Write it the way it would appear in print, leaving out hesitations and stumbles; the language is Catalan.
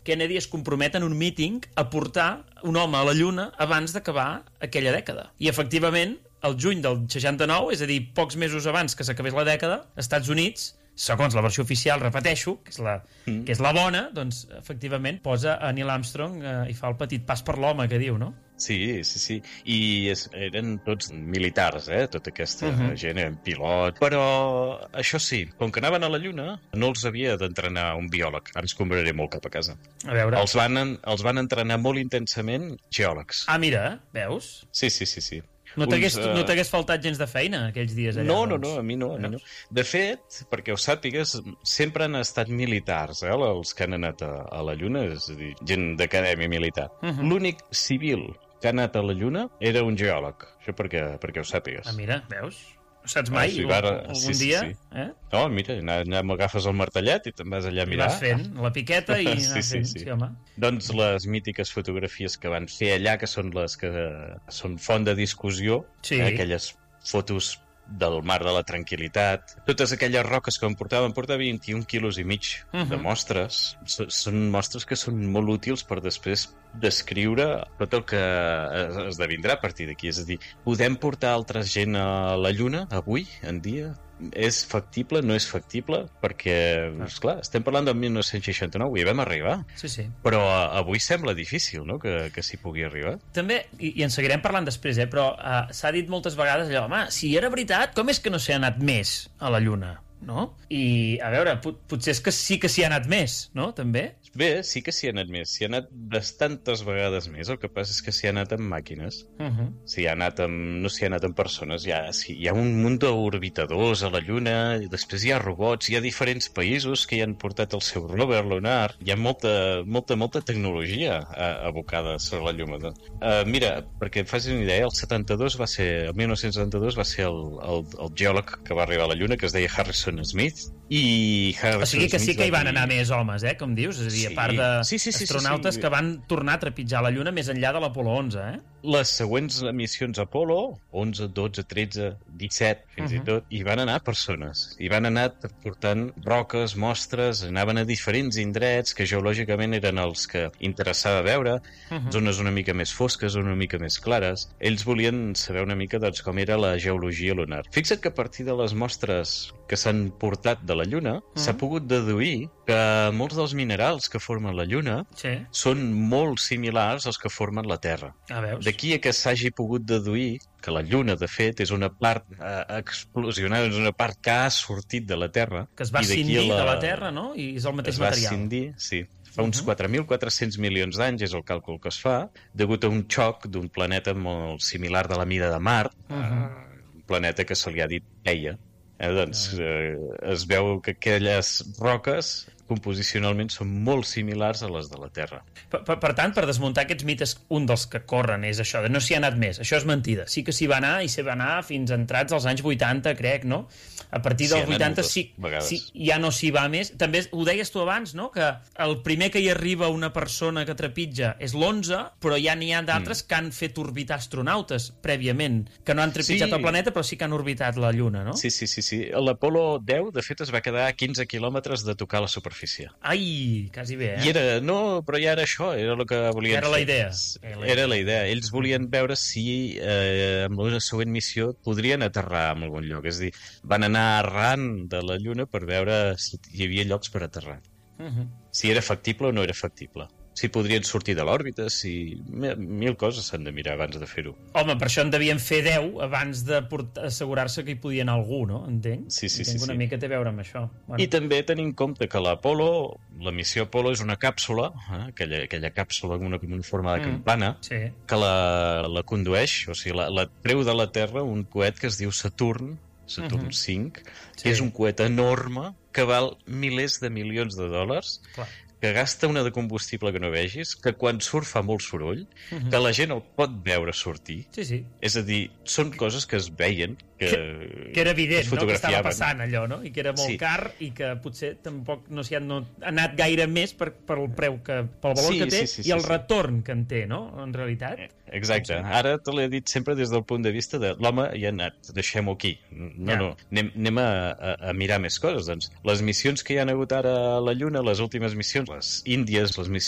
Kennedy es compromet en un míting a portar un home a la Lluna abans d'acabar aquella dècada. I, efectivament, el juny del 69, és a dir, pocs mesos abans que s'acabés la dècada, als Estats Units, segons la versió oficial, repeteixo, que és la bona, doncs, efectivament, posa a Neil Armstrong i fa el petit pas per l'home, que diu, no? Sí. I eren tots militars, tota aquesta gent, eren pilots. Però, això sí, com que anaven a la Lluna, no els havia d'entrenar un biòleg. Ara ens conveniré molt cap a casa. A veure... Els van entrenar molt intensament geòlegs. Ah, mira, veus? Sí. No t'hagués faltat gens de feina aquells dies allà? No, a mi no. De fet, perquè ho sàpigues, sempre han estat militars, els que han anat a la Lluna, és a dir, gent d'acadèmia militar. L'únic civil que ha anat a la Lluna era un geòleg, això perquè ho sàpigues. Ah, mira, veus? No saps mai, algun dia? Sí. No, mira, allà m'agafes el martellet i te'n vas allà a mirar. I vas fent la piqueta i anar fent, sí, home. Doncs les mítiques fotografies que van fer allà, que són les que són font de discussió, aquelles fotos del mar de la tranquil·litat, totes aquelles roques que em portaven 21 quilos i mig de mostres. Són mostres que són molt útils per després descriure tot el que esdevindrà a partir d'aquí. És a dir, podem portar altra gent a la Lluna avui en dia? És factible? No és factible? Perquè, esclar, estem parlant del 1969 i vam arribar. Sí. Però avui sembla difícil, no?, que s'hi pugui arribar. També, i en seguirem parlant després, però s'ha dit moltes vegades allò, home, si era veritat, com és que no s'hi ha anat més a la Lluna? No? I, a veure, potser és que sí que s'hi ha anat més, no?, també? Bé, sí que s'hi ha anat més. S'hi ha anat bastantes vegades més. El que passa és que s'hi ha anat amb màquines. No s'hi ha anat amb persones. Hi ha un munt d'orbitadors a la Lluna, i després hi ha robots, hi ha diferents països que hi han portat el seu rover lunar. Hi ha molta tecnologia abocada sobre la Lluna. Mira, perquè et facis una idea, el 1972 va ser el geòleg que va arribar a la Lluna, que es deia Harrison Smith, i Harrison o sigui que sí Smith que hi van anar més homes, com dius? És a dir, a part d'astronautes que van tornar a trepitjar la Lluna més enllà de l'Apolo 11, Les següents missions Apolo, 11, 12, 13, 17, fins i tot, hi van anar persones. Hi van anar portant roques, mostres, anaven a diferents indrets que geològicament eren els que interessava veure, zones una mica més fosques, una mica més clares. Ells volien saber una mica com era la geologia lunar. Fixa't que a partir de les mostres que s'han portat de la Lluna, s'ha pogut deduir que molts dels minerals que formen la Lluna són molt similars als que formen la Terra. D'aquí a que s'hagi pogut deduir que la Lluna, de fet, és una part explosionada, és una part que ha sortit de la Terra. Que es va escindir de la Terra, no? I és el mateix material. Es va escindir, sí. Fa uns 4.400 milions d'anys és el càlcul que es fa, degut a un xoc d'un planeta molt similar de la mida de Mart, un planeta que se li ha dit Gaia. Doncs es veu que aquelles roques composicionalment són molt similars a les de la Terra. Per tant, per desmuntar aquests mites, un dels que corren és això, de no s'hi ha anat més. Això és mentida. Sí que s'hi va anar, i s'hi va anar fins entrats als anys 80, crec, no? A partir dels 80 sí, ja no s'hi va més. També ho deies tu abans, no?, que el primer que hi arriba una persona que trepitja és l'11, però ja n'hi ha d'altres que han fet orbitar astronautes prèviament, que no han trepitjat el planeta, però sí que han orbitat la Lluna, no? Sí. L'Apolo 10, de fet, es va quedar a 15 quilòmetres de tocar la superfície. Ai, quasi bé, I però ja era això, era el que volien fer. Era la idea. Era la idea. Ells volien veure si amb la següent missió podrien aterrar en algun lloc. És a dir, van anar arran de la Lluna per veure si hi havia llocs per aterrar. Si era factible o no era factible. Si podrien sortir de l'òrbita, si... Mil coses s'han de mirar abans de fer-ho. Home, per això en devien fer 10 abans d'assegurar-se que hi podia anar algú, no? Entenc? Sí. Una mica té a veure amb això. I també tenim en compte que l'Apolo, la missió Apolo és una càpsula, aquella càpsula amb una forma de campana, que la condueix, o sigui, la treu de la Terra un coet que es diu Saturn 5, que és un coet enorme que val milers de milions de dòlars, que gasta una de combustible que no vegis, que quan surt fa molt soroll, que la gent el pot veure sortir. És a dir, són coses que es veien, que era evident, no?, que estava passant allò, no? I que era molt car i que potser tampoc no s'hi ha anat gaire més pel valor que té i el retorn que en té, no?, en realitat. Exacte. Ara te l'he dit sempre des del punt de vista de l'home hi ha anat, deixem-ho aquí. No, anem a mirar més coses. Doncs les missions que hi ha hagut ara a la Lluna, les últimes missions, les índies, les missions